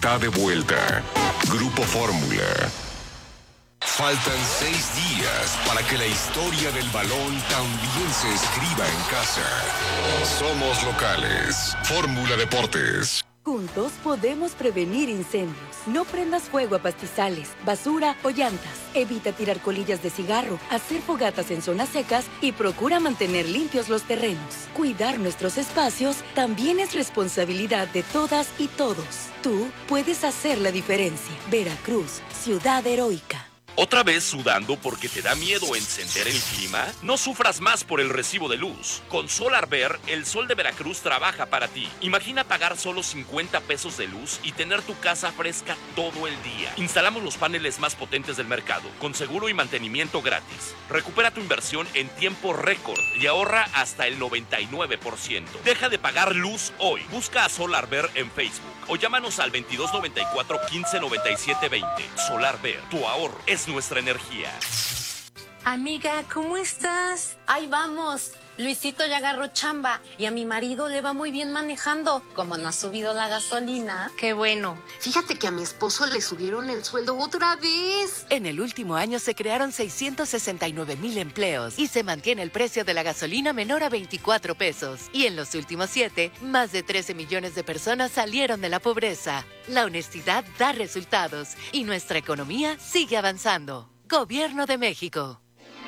está de vuelta. Grupo Fórmula. Faltan 6 días para que la historia del balón también se escriba en casa. Somos locales. Fórmula Deportes. Juntos podemos prevenir incendios. No prendas fuego a pastizales, basura o llantas. Evita tirar colillas de cigarro, hacer fogatas en zonas secas y procura mantener limpios los terrenos. Cuidar nuestros espacios también es responsabilidad de todas y todos. Tú puedes hacer la diferencia. Veracruz, ciudad heroica. ¿Otra vez sudando porque te da miedo encender el clima? No sufras más por el recibo de luz. Con SolarVer, el sol de Veracruz trabaja para ti. Imagina pagar solo 50 pesos de luz y tener tu casa fresca todo el día. Instalamos los paneles más potentes del mercado, con seguro y mantenimiento gratis. Recupera tu inversión en tiempo récord y ahorra hasta el 99%. Deja de pagar luz hoy. Busca a SolarVer en Facebook o llámanos al 2294 1597 20. SolarVer, tu ahorro es nuestra energía. Amiga, ¿cómo estás? Ahí vamos. Luisito ya agarró chamba y a mi marido le va muy bien manejando. Como no ha subido la gasolina. Qué bueno. Fíjate que a mi esposo le subieron el sueldo otra vez. En el último año se crearon 669,000 empleos y se mantiene el precio de la gasolina menor a 24 pesos. Y en los últimos 7, más de 13 millones de personas salieron de la pobreza. La honestidad da resultados y nuestra economía sigue avanzando. Gobierno de México.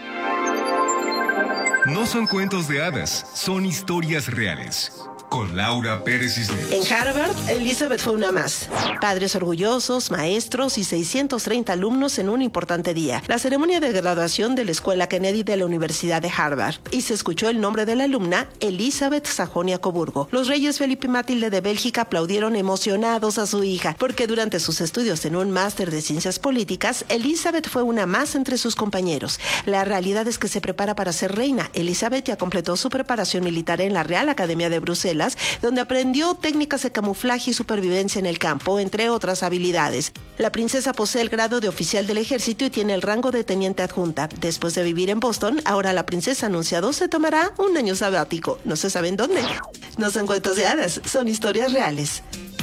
No son cuentos de hadas, son historias reales. Con Laura Pérez Cisneros. En Harvard, Elizabeth fue una más. Padres orgullosos, maestros y 630 alumnos en un importante día. La ceremonia de graduación de la Escuela Kennedy de la Universidad de Harvard. Y se escuchó el nombre de la alumna, Elizabeth Sajonia-Coburgo. Los reyes Felipe y Matilde de Bélgica aplaudieron emocionados a su hija, porque durante sus estudios en un máster de ciencias políticas, Elizabeth fue una más entre sus compañeros. La realidad es que se prepara para ser reina. Elizabeth ya completó su preparación militar en la Real Academia de Bruselas, donde aprendió técnicas de camuflaje y supervivencia en el campo, entre otras habilidades. La princesa posee el grado de oficial del ejército y tiene el rango de teniente adjunta. Después de vivir en Boston, ahora la princesa ha anunciado se tomará un año sabático. No se sabe en dónde. No son cuentos de hadas, son historias reales.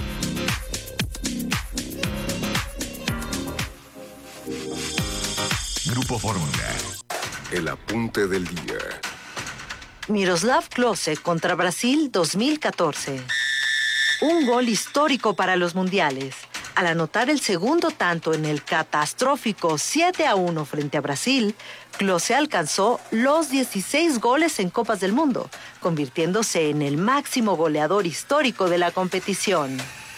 Grupo Fórmula. El apunte del día. Miroslav Klose contra Brasil 2014. Un gol histórico para los mundiales. Al anotar el segundo tanto en el catastrófico 7-1 frente a Brasil, Klose alcanzó los 16 goles en Copas del Mundo, convirtiéndose en el máximo goleador histórico de la competición.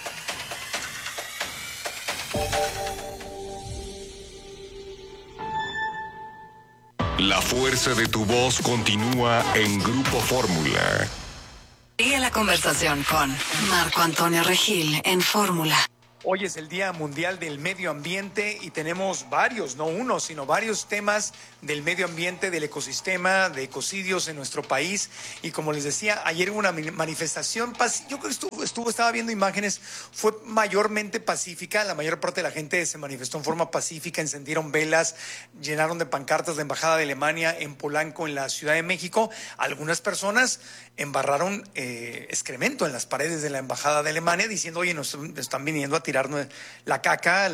La fuerza de tu voz continúa en Grupo Fórmula. Sigue la conversación con Marco Antonio Regil en Fórmula. Hoy es el Día Mundial del Medio Ambiente y tenemos varios, no uno, sino varios temas del medio ambiente, del ecosistema, de ecocidios en nuestro país. Y como les decía, ayer hubo una manifestación, yo creo que estaba viendo imágenes, fue mayormente pacífica. La mayor parte de la gente se manifestó en forma pacífica, encendieron velas, llenaron de pancartas la Embajada de Alemania en Polanco, en la Ciudad de México. Algunas personas embarraron excremento en las paredes de la Embajada de Alemania diciendo, oye, nos están viniendo a tirar la caca,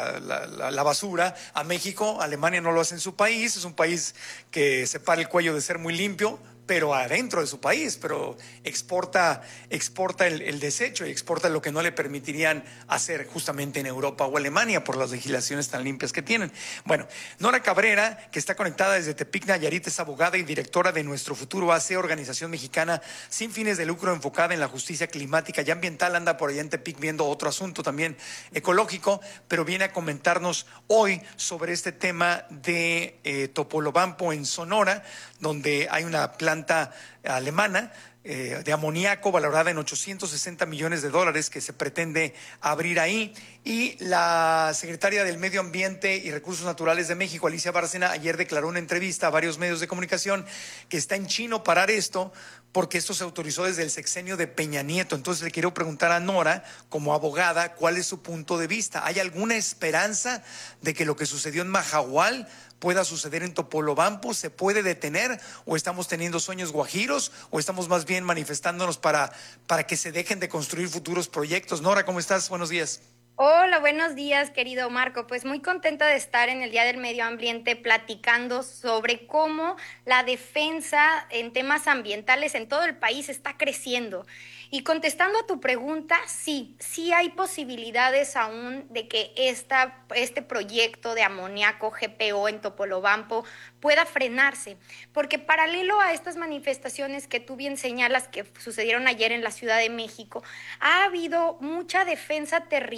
la basura a México. Alemania no lo hace en su país, es un país que se para el cuello de ser muy limpio, pero adentro de su país, pero exporta el desecho y exporta lo que no le permitirían hacer justamente en Europa o Alemania por las legislaciones tan limpias que tienen. Bueno, Nora Cabrera, que está conectada desde Tepic, Nayarit, es abogada y directora de Nuestro Futuro AC, organización mexicana sin fines de lucro enfocada en la justicia climática y ambiental, anda por allá en Tepic viendo otro asunto también ecológico, pero viene a comentarnos hoy sobre este tema de Topolobampo en Sonora, donde hay una planta alemana de amoníaco valorada en $860 millones que se pretende abrir ahí. Y la secretaria del Medio Ambiente y Recursos Naturales de México, Alicia Bárcena, ayer declaró en una entrevista a varios medios de comunicación que está en chino parar esto porque esto se autorizó desde el sexenio de Peña Nieto. Entonces le quiero preguntar a Nora, como abogada, ¿cuál es su punto de vista? ¿Hay alguna esperanza de que lo que sucedió en Mahahual pueda suceder en Topolobampo? ¿Se puede detener? ¿O estamos teniendo sueños guajiros? ¿O estamos más bien manifestándonos para que se dejen de construir futuros proyectos? Nora, ¿cómo estás? Buenos días. Hola, buenos días, querido Marco. Pues muy contenta de estar en el Día del Medio Ambiente platicando sobre cómo la defensa en temas ambientales en todo el país está creciendo. Y contestando a tu pregunta, sí hay posibilidades aún de que este proyecto de amoníaco GPO en Topolobampo pueda frenarse, porque paralelo a estas manifestaciones que tú bien señalas que sucedieron ayer en la Ciudad de México, ha habido mucha defensa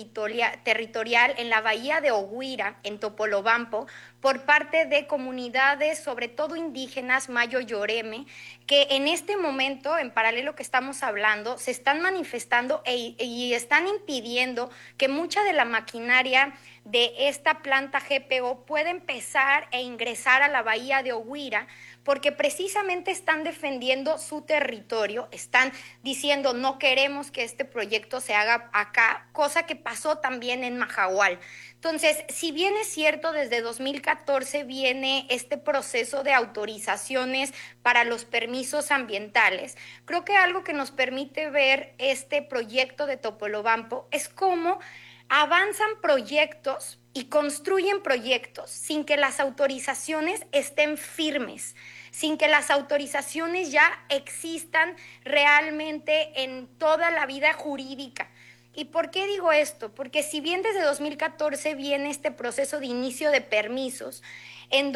territorial en la bahía de Oguira, en Topolobampo, por parte de comunidades, sobre todo indígenas, Mayo y Oreme, que en este momento, en paralelo que estamos hablando, se están manifestando y están impidiendo que mucha de la maquinaria de esta planta GPO pueda empezar e ingresar a la bahía de Oguira, porque precisamente están defendiendo su territorio, están diciendo no queremos que este proyecto se haga acá, cosa que pasó también en Mahahual. Entonces, si bien es cierto, desde 2014 viene este proceso de autorizaciones para los permisos ambientales, creo que algo que nos permite ver este proyecto de Topolobampo es cómo avanzan proyectos y construyen proyectos sin que las autorizaciones estén firmes, sin que las autorizaciones ya existan realmente en toda la vida jurídica. ¿Y por qué digo esto? Porque si bien desde 2014 viene este proceso de inicio de permisos, en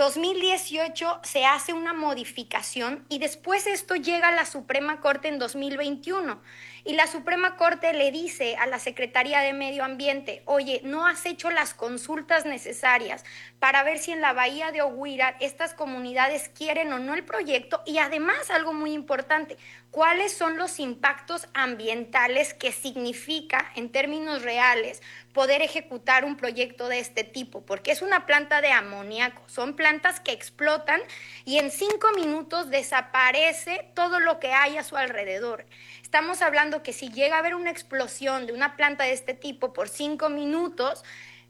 2018 se hace una modificación y después esto llega a la Suprema Corte en 2021. Y la Suprema Corte le dice a la Secretaría de Medio Ambiente, oye, no has hecho las consultas necesarias para ver si en la bahía de Oguira estas comunidades quieren o no el proyecto y además algo muy importante, cuáles son los impactos ambientales que significa en términos reales poder ejecutar un proyecto de este tipo, porque es una planta de amoníaco, son plantas que explotan y en 5 minutos desaparece todo lo que hay a su alrededor. Estamos hablando que si llega a haber una explosión de una planta de este tipo por 5 minutos,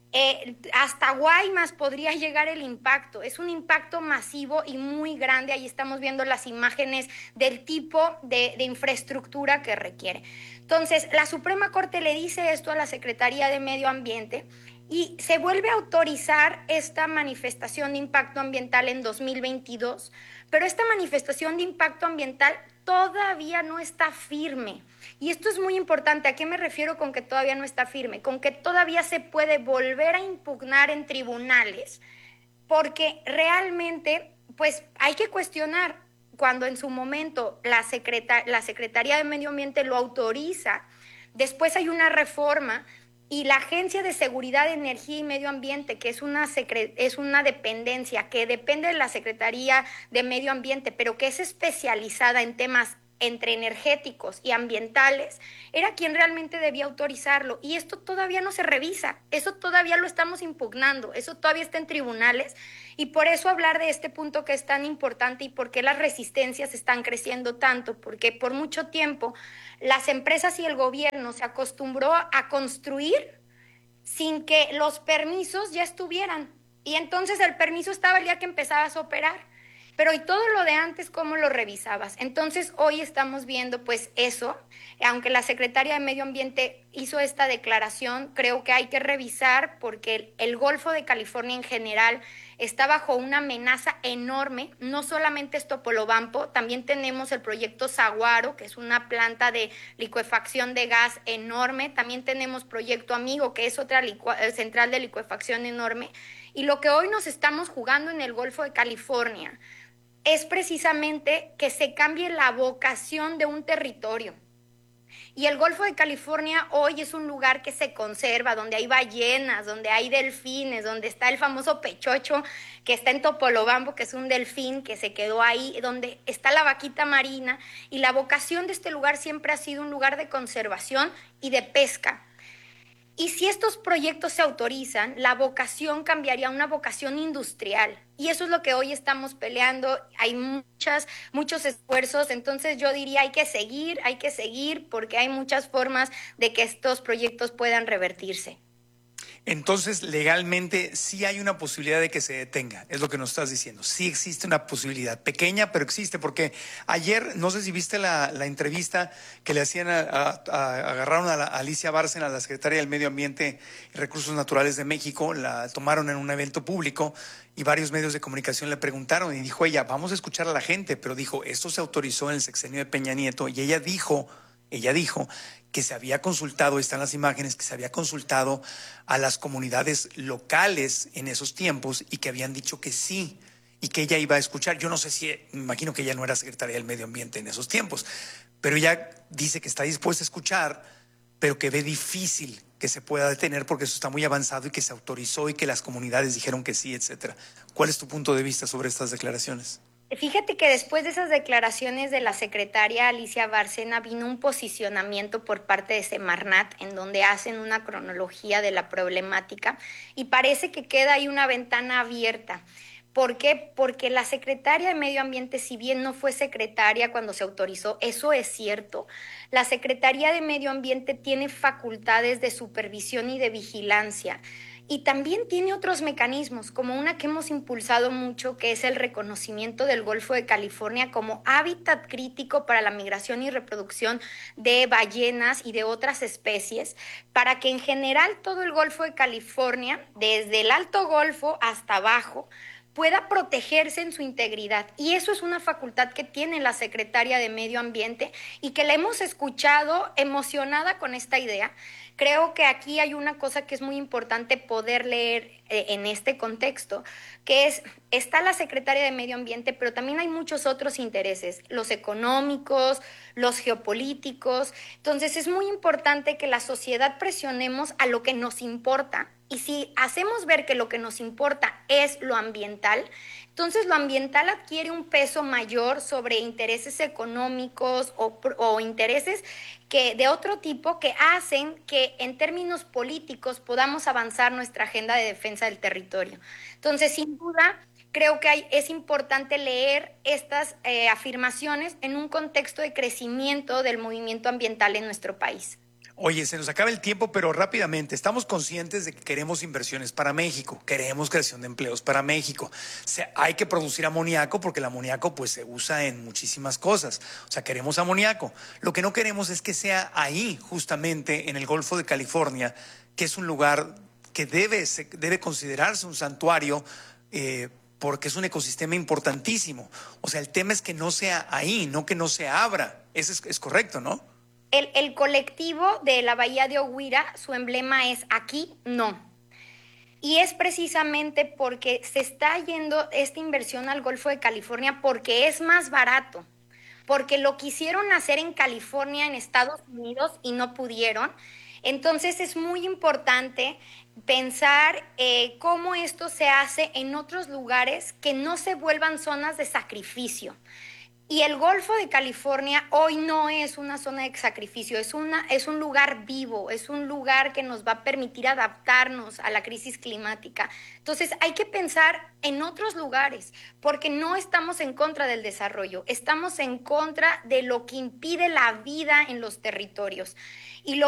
hasta Guaymas podría llegar el impacto. Es un impacto masivo y muy grande. Ahí estamos viendo las imágenes del tipo de infraestructura que requiere. Entonces, la Suprema Corte le dice esto a la Secretaría de Medio Ambiente y se vuelve a autorizar esta manifestación de impacto ambiental en 2022, pero esta manifestación de impacto ambiental todavía no está firme. Y esto es muy importante. ¿A qué me refiero con que todavía no está firme? Con que todavía se puede volver a impugnar en tribunales, porque realmente pues hay que cuestionar cuando en su momento la Secretaría de Medio Ambiente lo autoriza, después hay una reforma y la Agencia de Seguridad de Energía y Medio Ambiente, que es una dependencia que depende de la Secretaría de Medio Ambiente, pero que es especializada en temas entre energéticos y ambientales, era quien realmente debía autorizarlo. Y esto todavía no se revisa, eso todavía lo estamos impugnando, eso todavía está en tribunales. Y por eso hablar de este punto que es tan importante y por qué las resistencias están creciendo tanto, porque por mucho tiempo las empresas y el gobierno se acostumbró a construir sin que los permisos ya estuvieran. Y entonces el permiso estaba el día que empezabas a operar. Pero y todo lo de antes, ¿cómo lo revisabas? Entonces hoy estamos viendo pues eso, aunque la Secretaría de Medio Ambiente hizo esta declaración, creo que hay que revisar porque el Golfo de California en general está bajo una amenaza enorme, no solamente es Topolobampo, también tenemos el proyecto Saguaro, que es una planta de licuefacción de gas enorme, también tenemos Proyecto Amigo, que es otra central de licuefacción enorme, y lo que hoy nos estamos jugando en el Golfo de California es precisamente que se cambie la vocación de un territorio. Y el Golfo de California hoy es un lugar que se conserva, donde hay ballenas, donde hay delfines, donde está el famoso pechocho que está en Topolobampo, que es un delfín que se quedó ahí, donde está la vaquita marina. Y la vocación de este lugar siempre ha sido un lugar de conservación y de pesca. Y si estos proyectos se autorizan, la vocación cambiaría a una vocación industrial. Y eso es lo que hoy estamos peleando. Hay muchos esfuerzos. Entonces yo diría hay que seguir, porque hay muchas formas de que estos proyectos puedan revertirse. Entonces, legalmente sí hay una posibilidad de que se detenga, es lo que nos estás diciendo. Sí existe una posibilidad, pequeña, pero existe, porque ayer, no sé si viste la entrevista que le hacían, agarraron a Alicia Bárcena, la secretaria del Medio Ambiente y Recursos Naturales de México, la tomaron en un evento público y varios medios de comunicación le preguntaron y dijo ella, vamos a escuchar a la gente, pero dijo, esto se autorizó en el sexenio de Peña Nieto y ella dijo que se había consultado, están las imágenes, que se había consultado a las comunidades locales en esos tiempos y que habían dicho que sí y que ella iba a escuchar. Yo no sé si, me imagino que ella no era secretaria del Medio Ambiente en esos tiempos, pero ella dice que está dispuesta a escuchar, pero que ve difícil que se pueda detener porque eso está muy avanzado y que se autorizó y que las comunidades dijeron que sí, etcétera. ¿Cuál es tu punto de vista sobre estas declaraciones? Fíjate que después de esas declaraciones de la secretaria Alicia Bárcena vino un posicionamiento por parte de Semarnat en donde hacen una cronología de la problemática y parece que queda ahí una ventana abierta. ¿Por qué? Porque la secretaria de Medio Ambiente, si bien no fue secretaria cuando se autorizó, eso es cierto, la Secretaría de Medio Ambiente tiene facultades de supervisión y de vigilancia. Y también tiene otros mecanismos, como una que hemos impulsado mucho, que es el reconocimiento del Golfo de California como hábitat crítico para la migración y reproducción de ballenas y de otras especies, para que en general todo el Golfo de California, desde el Alto Golfo hasta abajo, pueda protegerse en su integridad. Y eso es una facultad que tiene la secretaria de Medio Ambiente y que la hemos escuchado emocionada con esta idea. Creo que aquí hay una cosa que es muy importante poder leer en este contexto, que está la secretaria de Medio Ambiente, pero también hay muchos otros intereses, los económicos, los geopolíticos. Entonces es muy importante que la sociedad presionemos a lo que nos importa. Y si hacemos ver que lo que nos importa es lo ambiental, entonces lo ambiental adquiere un peso mayor sobre intereses económicos o intereses de otro tipo que hacen que en términos políticos podamos avanzar nuestra agenda de defensa del territorio. Entonces, sin duda, creo que es importante leer estas afirmaciones en un contexto de crecimiento del movimiento ambiental en nuestro país. Oye, se nos acaba el tiempo, pero rápidamente, estamos conscientes de que queremos inversiones para México, queremos creación de empleos para México. Hay que producir amoníaco porque el amoníaco pues se usa en muchísimas cosas. O sea, queremos amoníaco. Lo que no queremos es que sea ahí, justamente en el Golfo de California, que es un lugar que debe considerarse un santuario porque es un ecosistema importantísimo. O sea, el tema es que no sea ahí, no que no se abra. Eso es correcto, ¿no? El colectivo de la Bahía de Oguira, su emblema es aquí, no. Y es precisamente porque se está yendo esta inversión al Golfo de California porque es más barato, porque lo quisieron hacer en California, en Estados Unidos, y no pudieron. Entonces es muy importante pensar cómo esto se hace en otros lugares que no se vuelvan zonas de sacrificio. Y el Golfo de California hoy no es una zona de sacrificio, es un lugar vivo, es un lugar que nos va a permitir adaptarnos a la crisis climática. Entonces hay que pensar en otros lugares, porque no estamos en contra del desarrollo, estamos en contra de lo que impide la vida en los territorios. Y lo